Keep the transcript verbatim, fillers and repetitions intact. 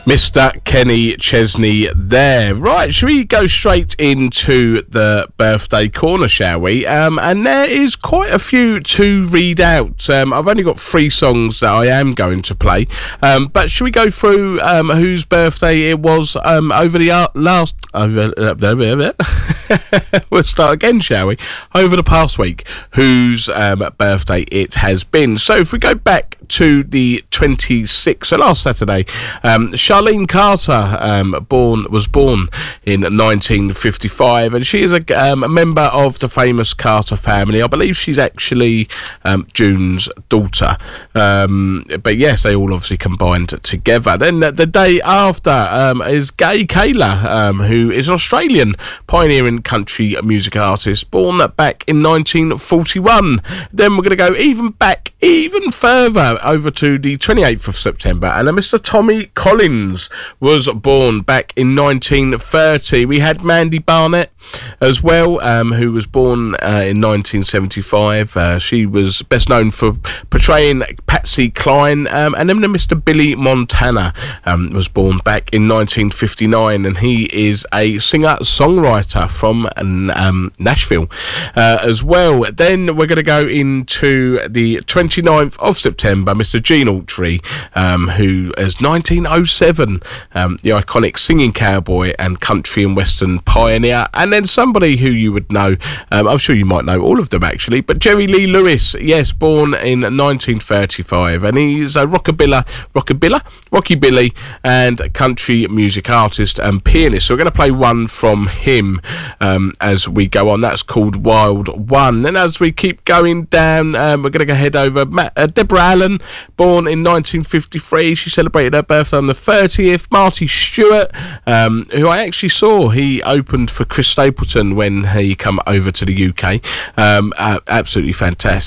Mister Kenny Chesney there. Right, shall we go straight into the birthday corner, shall we? Um, and there is quite a few to read out. Um, I've only got three songs that I am going to play. Um, but shall we go through um, whose birthday it was um, over the uh, last... Over, uh, we'll start again, shall we? Over the past week, whose um, birthday it has been. So if we go back to the twenty-sixth, so last Saturday, um, Charlene Carter um, born was born in nineteen fifty-five, and she is a, um, a member of the famous Carter family. I believe she's actually um, June's daughter, um, but yes, they all obviously combined together. Then the, the day after um, is Gay Kayla, um, who is an Australian pioneering country music artist, born back in nineteen forty-one. Then we're going to go even back, even further, over to the twenty-eighth of September, and a Mister Tommy Collins was born back in nineteen thirty. We had Mandy Barnett as well, um, who was born uh, in nineteen seventy-five. Uh, she was best known for portraying Patsy Cline, um, and then Mister Billy Montana um, was born back in nineteen fifty-nine, and he is a singer-songwriter from um, Nashville uh, as well. Then we're going to go into the twenty-ninth of September, Mister Gene Autry, um, who is nineteen oh seven, um, the iconic singing cowboy and country and western pioneer. And then somebody who you would know, um, I'm sure you might know all of them actually, but Jerry Lee Lewis, yes, born in nineteen thirty-five, and he's a rockabilly, rockabilly, rockabilly and country music artist and pianist. So we're going to play one from him um, as we go on. That's called Wild One. And as we keep going down, um, we're going to go head over Matt, uh, Deborah Allen, born in nineteen fifty-three. She celebrated her birthday on the thirtieth. Marty Stewart, um, who I actually saw, he opened for Chris Stapleton when he come over to the U K. Um, uh, absolutely fantastic.